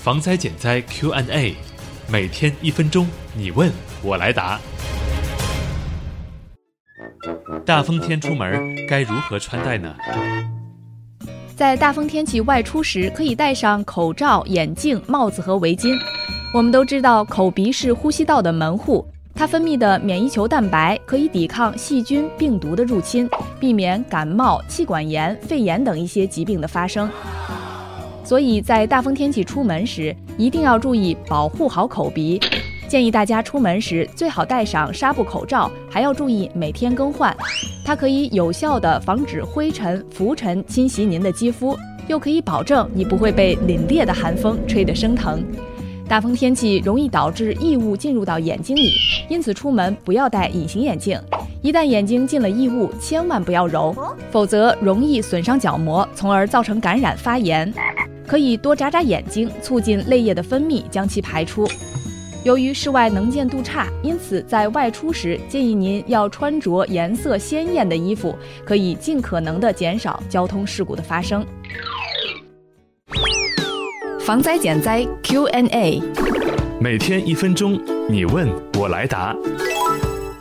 防灾减灾 Q&A， 每天1分钟，你问我来答。大风天出门该如何穿戴呢？ 在大风天气外出时，可以戴上口罩、眼镜、帽子和围巾。我们都知道，口鼻是呼吸道的门户，它分泌的免疫球蛋白可以抵抗细菌、病毒的入侵，避免感冒、气管炎、肺炎等一些疾病的发生。所以在大风天气出门时，一定要注意保护好口鼻。建议大家出门时最好戴上纱布口罩，还要注意每天更换。它可以有效地防止灰尘、浮尘侵袭您的肌肤，又可以保证你不会被凛冽的寒风吹得生疼。大风天气容易导致异物进入到眼睛里，因此出门不要戴隐形眼镜。一旦眼睛进了异物，千万不要揉，否则容易损伤角膜，从而造成感染发炎。可以多眨眨眼睛，促进泪液的分泌，将其排出。由于室外能见度差，因此在外出时建议您要穿着颜色鲜艳的衣服，可以尽可能的减少交通事故的发生。防灾减灾 Q&A， 每天1分钟，你问我来答。